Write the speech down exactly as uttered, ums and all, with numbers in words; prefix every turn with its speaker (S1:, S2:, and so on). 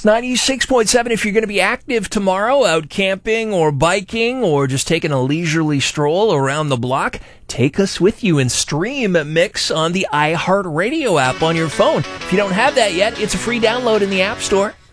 S1: Mix ninety-six point seven. If you're going to be active tomorrow, out camping or biking or just taking a leisurely stroll around the block, take us with you and stream Mix on the iHeartRadio app on your phone. If you don't have that yet, it's a free download in the App Store.